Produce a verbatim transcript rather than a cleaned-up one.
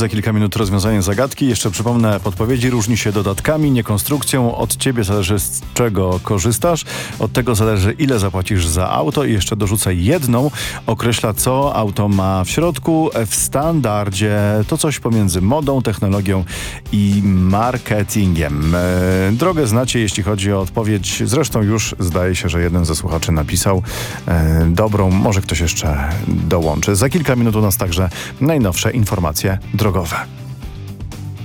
Za kilka minut rozwiązanie zagadki. Jeszcze przypomnę, podpowiedzi różni się dodatkami, nie konstrukcją. Od ciebie zależy, z czego korzystasz. Od tego zależy, ile zapłacisz za auto. I jeszcze dorzucę jedną. Określa, co auto ma w środku. W standardzie to coś pomiędzy modą, technologią i marketingiem. E, drogę znacie, jeśli chodzi o odpowiedź. Zresztą już zdaje się, że jeden ze słuchaczy napisał e, dobrą. Może ktoś jeszcze dołączy. Za kilka minut u nas także najnowsze informacje drogowe.